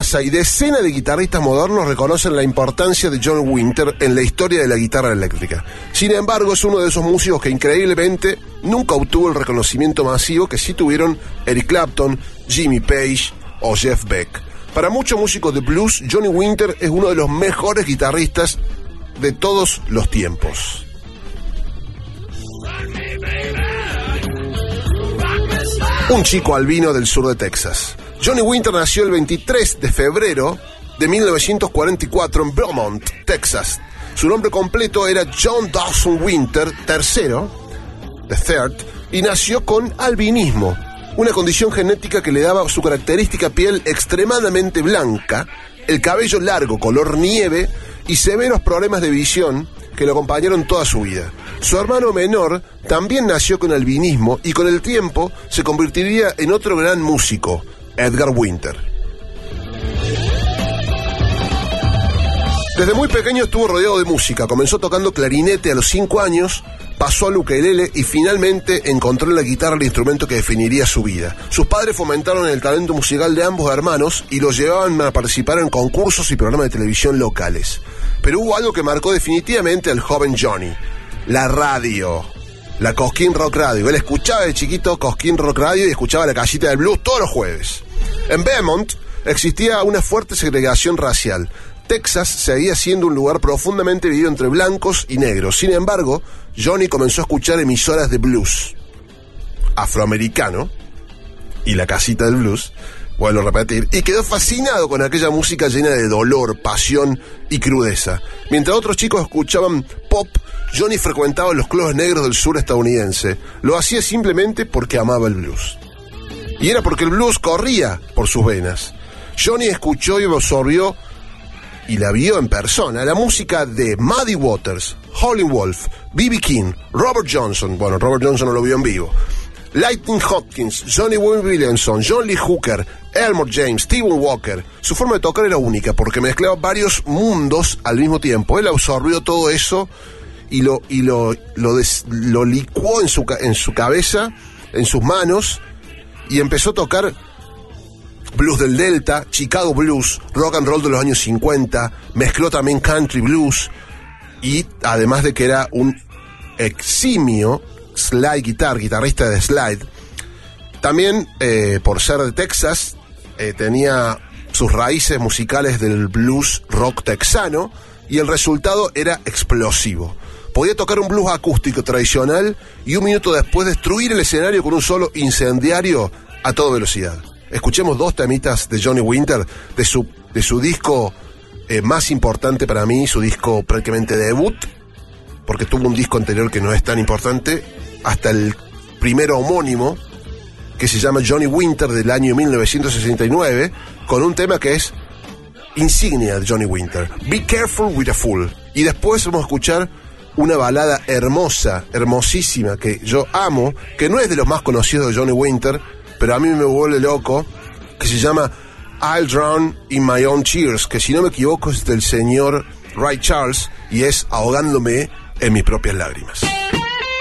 Massa y decenas de guitarristas modernos reconocen la importancia de John Winter en la historia de la guitarra eléctrica. Sin embargo, es uno de esos músicos que increíblemente nunca obtuvo el reconocimiento masivo que sí tuvieron Eric Clapton, Jimmy Page o Jeff Beck. Para muchos músicos de blues, Johnny Winter es uno de los mejores guitarristas de todos los tiempos. Un chico albino del sur de Texas. Johnny Winter nació el 23 de febrero de 1944 en Beaumont, Texas. Su nombre completo era John Dawson Winter III, y nació con albinismo, una condición genética que le daba su característica piel extremadamente blanca, el cabello largo color nieve y severos problemas de visión que lo acompañaron toda su vida. Su hermano menor también nació con albinismo y con el tiempo se convertiría en otro gran músico, Edgar Winter. Desde muy pequeño estuvo rodeado de música. Comenzó tocando clarinete a los 5 años, pasó al ukelele y finalmente encontró en la guitarra el instrumento que definiría su vida. Sus padres fomentaron el talento musical de ambos hermanos y los llevaban a participar en concursos y programas de televisión locales. Pero hubo algo que marcó definitivamente al joven Johnny: la radio. La Cosquín Rock Radio. Él escuchaba de chiquito Cosquín Rock Radio y escuchaba la Casita del Blues todos los jueves. En Beaumont existía una fuerte segregación racial. Texas seguía siendo un lugar profundamente dividido entre blancos y negros. Sin embargo, Johnny comenzó a escuchar emisoras de blues afroamericano y la Casita del Blues, vuelvo a repetir, y quedó fascinado con aquella música llena de dolor, pasión y crudeza. Mientras otros chicos escuchaban pop, Johnny frecuentaba los clubes negros del sur estadounidense. Lo hacía simplemente porque amaba el blues. Y era porque el blues corría por sus venas. Johnny escuchó y absorbió y la vio en persona la música de Muddy Waters, Howlin' Wolf, B.B. King, Robert Johnson. Bueno, Robert Johnson no lo vio en vivo. Lightning Hopkins, Johnny Williamson, John Lee Hooker, Elmore James, Stephen Walker. Su forma de tocar era única porque mezclaba varios mundos al mismo tiempo. Él absorbió todo eso y lo licuó en su cabeza, en sus manos, y empezó a tocar blues del Delta, Chicago Blues, rock and roll de los años 50, mezcló también country blues, y además de que era un eximio guitarrista de slide, también por ser de Texas, tenía sus raíces musicales del blues rock texano, y el resultado era explosivo. Podía tocar un blues acústico tradicional y un minuto después destruir el escenario con un solo incendiario a toda velocidad. Escuchemos 2 temitas de Johnny Winter de su disco más importante para mí, su disco prácticamente debut, porque tuvo un disco anterior que no es tan importante, hasta el primero homónimo, que se llama Johnny Winter, del año 1969, con un tema que es insignia de Johnny Winter, Be Careful with a Fool. Y después vamos a escuchar una balada hermosa, hermosísima, que yo amo, que no es de los más conocidos de Johnny Winter, pero a mí me vuelve loco, que se llama I'll Drown in My Own Tears, que si no me equivoco es del señor Ray Charles, y es ahogándome en mis propias lágrimas.